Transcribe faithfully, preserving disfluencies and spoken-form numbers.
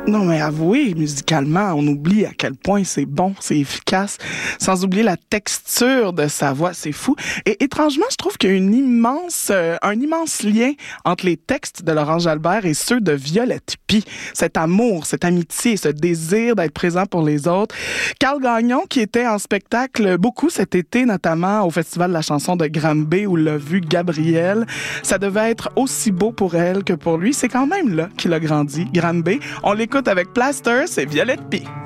Non, mais avouez, musicalement, on oublie à quel point c'est bon, c'est efficace, sans oublier la texture de sa voix, c'est fou. Et étrangement, je trouve qu'il y a une immense, euh, un immense lien entre les textes de Laurent Jalbert et ceux de Violette Py. Cet amour, cette amitié, ce désir d'être présent pour les autres. Carl Gagnon, qui était en spectacle beaucoup cet été, notamment au Festival de la chanson de Granby, où l'a vu Gabriel. Ça devait être aussi beau pour elle que pour lui. C'est quand même là qu'il a grandi, Granby. On l'écoute avec Plaster, c'est Violette Py.